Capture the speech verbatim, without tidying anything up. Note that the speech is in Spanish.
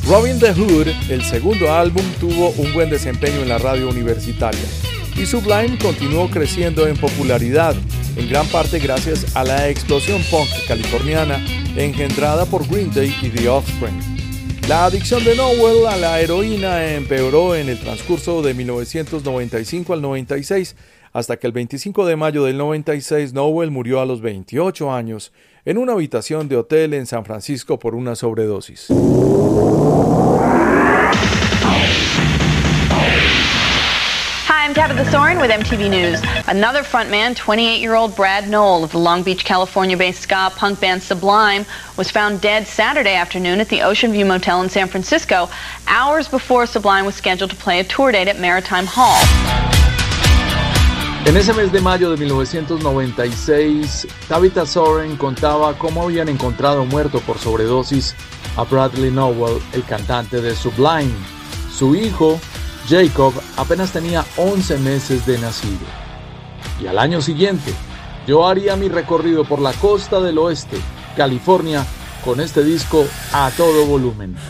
Robin the Hood, el segundo álbum, tuvo un buen desempeño en la radio universitaria y Sublime continuó creciendo en popularidad, en gran parte gracias a la explosión punk californiana engendrada por Green Day y The Offspring. La adicción de Nowell a la heroína empeoró en el transcurso de mil novecientos noventa y cinco al noventa y seis, hasta que el veinticinco de mayo del noventa y seis Nowell murió a los veintiocho años en una habitación de hotel en San Francisco por una sobredosis. Hi, I'm Tabitha Soren with M T V News. Another frontman, twenty-eight-year-old Brad Knoll of the Long Beach, California-based ska punk band Sublime, was found dead Saturday afternoon at the Ocean View Motel in San Francisco, hours before Sublime was scheduled to play a tour date at Maritime Hall. En ese mes de mayo de mil novecientos noventa y seis, Tabitha Soren contaba cómo habían encontrado muerto por sobredosis a Bradley Nowell, el cantante de Sublime. Su hijo, Jacob, apenas tenía once meses de nacido. Y al año siguiente, yo haría mi recorrido por la costa del oeste, California, con este disco a todo volumen.